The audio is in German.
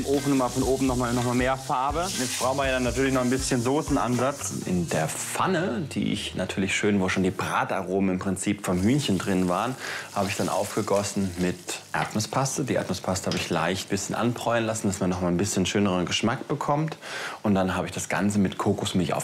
Im Ofen mal von oben noch mal mehr Farbe. Jetzt brauchen wir ja dann natürlich noch ein bisschen Soßenansatz. In der Pfanne, die ich natürlich schön, wo schon die Brataromen im Prinzip vom Hühnchen drin waren, habe ich dann aufgegossen mit Erdnusspaste. Die Erdnusspaste habe ich leicht ein bisschen anbräunen lassen, dass man noch mal ein bisschen schöneren Geschmack bekommt. Und dann habe ich das Ganze mit Kokosmilch